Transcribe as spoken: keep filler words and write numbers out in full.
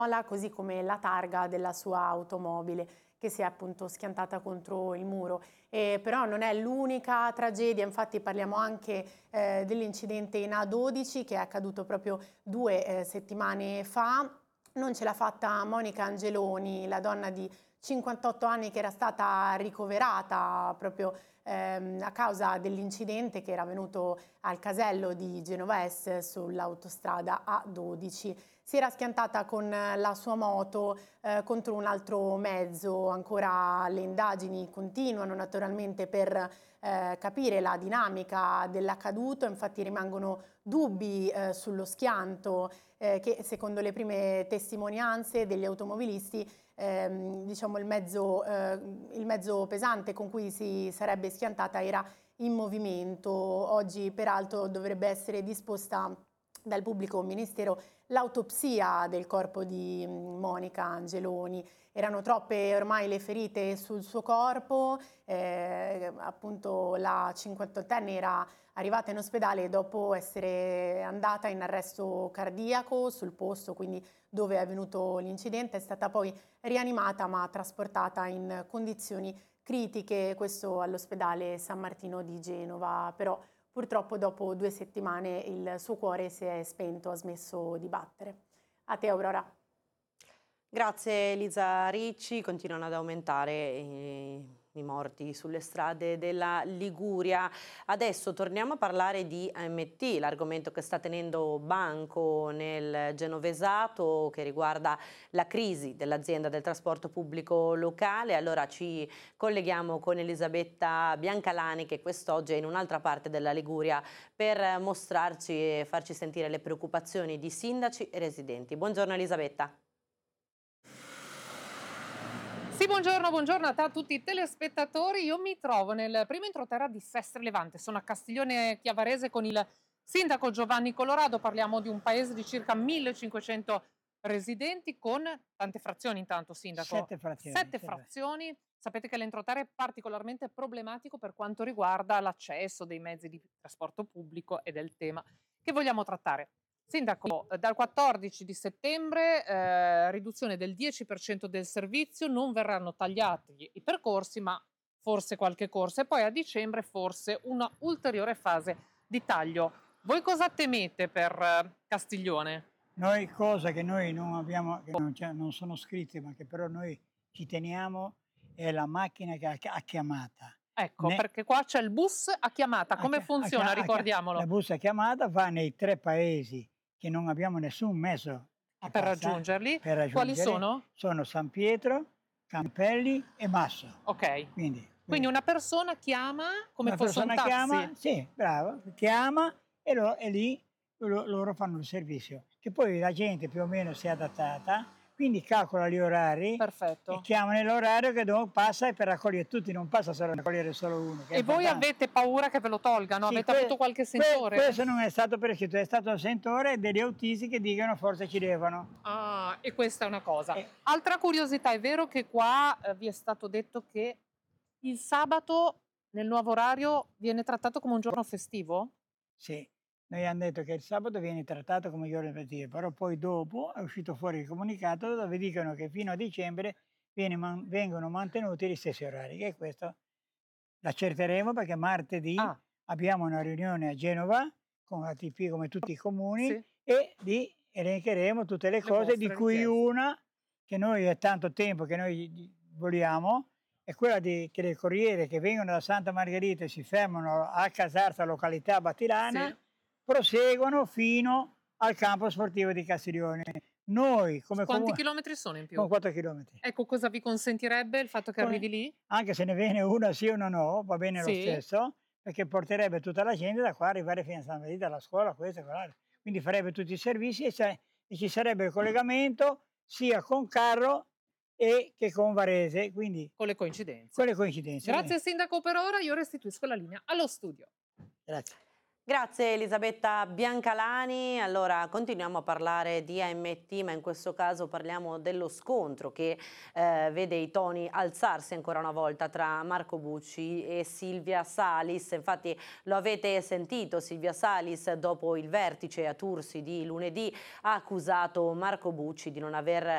così come la targa della sua automobile che si è appunto schiantata contro il muro. E però non è l'unica tragedia, infatti parliamo anche eh, dell'incidente in A dodici che è accaduto proprio due eh, settimane fa. Non ce l'ha fatta Monica Angeloni, la donna di cinquantotto anni che era stata ricoverata proprio ehm, a causa dell'incidente che era avvenuto al casello di Genovese sull'autostrada A dodici. Si era schiantata con la sua moto eh, contro un altro mezzo. Ancora le indagini continuano naturalmente per eh, capire la dinamica dell'accaduto, infatti rimangono dubbi eh, sullo schianto eh, che secondo le prime testimonianze degli automobilisti ehm, diciamo il mezzo, eh, il mezzo pesante con cui si sarebbe schiantata era in movimento. Oggi peraltro dovrebbe essere disposta dal pubblico ministero l'autopsia del corpo di Monica Angeloni. Erano troppe ormai le ferite sul suo corpo, eh, appunto la cinquantottenne era arrivata in ospedale dopo essere andata in arresto cardiaco sul posto, quindi dove è avvenuto l'incidente, è stata poi rianimata ma trasportata in condizioni critiche, questo all'ospedale San Martino di Genova, però purtroppo dopo due settimane il suo cuore si è spento, ha smesso di battere. A te Aurora. Grazie Elisa Ricci, continuano ad aumentare i, i morti sulle strade della Liguria. Adesso torniamo a parlare di A M T, l'argomento che sta tenendo banco nel Genovesato che riguarda la crisi dell'azienda del trasporto pubblico locale. Allora ci colleghiamo con Elisabetta Biancalani che quest'oggi è in un'altra parte della Liguria per mostrarci e farci sentire le preoccupazioni di sindaci e residenti. Buongiorno Elisabetta. Sì, buongiorno, buongiorno a te a tutti i telespettatori. Io mi trovo nel primo entroterra di Sestre Levante, sono a Castiglione Chiavarese con il sindaco Giovanni Colorado. Parliamo di un paese di circa millecinquecento residenti con tante frazioni intanto, sindaco. Sette frazioni. Sette frazioni. Sapete che l'entroterra è particolarmente problematico per quanto riguarda l'accesso dei mezzi di trasporto pubblico ed è il tema che vogliamo trattare. Sindaco, dal quattordici di settembre eh, riduzione del dieci per cento del servizio, non verranno tagliati i percorsi ma forse qualche corso e poi a dicembre forse una ulteriore fase di taglio. Voi cosa temete per eh, Castiglione? Noi cosa che noi non abbiamo, che non, cioè, non sono scritte ma che però noi ci teniamo è la macchina che ha, ha chiamata. Ecco, Ne... perché qua c'è il bus a chiamata, come a, funziona? a, Ricordiamolo. La bus a chiamata va nei tre paesi che non abbiamo nessun mezzo per, passa, raggiungerli. per raggiungerli. Quali sono? Sono San Pietro, Campelli e Massa. Ok. Quindi, quindi una persona chiama come fosse un taxi? Chiama, sì, bravo, chiama e, lo, e lì lo, loro fanno il servizio. Che poi la gente più o meno si è adattata, quindi calcola gli orari. Perfetto. E chiama nell'orario che dopo passa e per raccogliere tutti, non passa solo a raccogliere solo uno. E voi avete paura che ve lo tolgano? Sì, avete que avuto qualche sentore? Que questo non è stato prescritto, è stato un sentore degli autisti che dicono forse ci devono. Ah, e questa è una cosa. Eh. Altra curiosità, è vero che qua eh, vi è stato detto che il sabato nel nuovo orario viene trattato come un giorno festivo? Sì. Noi hanno detto che il sabato viene trattato come giorno festivo, però poi dopo è uscito fuori il comunicato dove dicono che fino a dicembre viene man vengono mantenuti gli stessi orari. E questo l'accerteremo perché martedì ah. abbiamo una riunione a Genova con la T P come tutti i comuni sì. e lì elencheremo tutte le, le cose di cui richieste. Una che noi è tanto tempo che noi vogliamo è quella di, che le corriere che vengono da Santa Margherita e si fermano a Casarsa, località Battilana, sì. proseguono fino al campo sportivo di Castiglione. Noi come Quanti comune, chilometri sono in più? Con quattro chilometri. Ecco, cosa vi consentirebbe il fatto che come, arrivi lì? Anche se ne viene una sì o una no, va bene sì. lo stesso, perché porterebbe tutta la gente da qua arrivare fino a Santa Margherita, alla scuola, questo e quell'altro. Quindi farebbe tutti i servizi e, e ci sarebbe il collegamento sia con Carro e che con Varese, quindi con le coincidenze. Con le coincidenze. Grazie quindi. Sindaco per ora, io restituisco la linea allo studio. Grazie. Grazie Elisabetta Biancalani. Allora continuiamo a parlare di A M T, ma in questo caso parliamo dello scontro che eh, vede i toni alzarsi ancora una volta tra Marco Bucci e Silvia Salis. Infatti lo avete sentito, Silvia Salis dopo il vertice a Tursi di lunedì ha accusato Marco Bucci di non aver